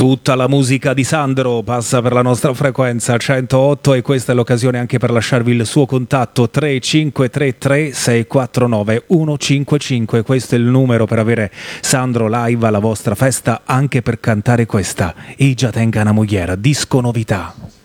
Tutta la musica di Sandro passa per la nostra frequenza 108 e questa è l'occasione anche per lasciarvi il suo contatto 3533 649 155. Questo è il numero per avere Sandro live alla vostra festa, anche per cantare questa Ija tenga una mogliera, disco novità.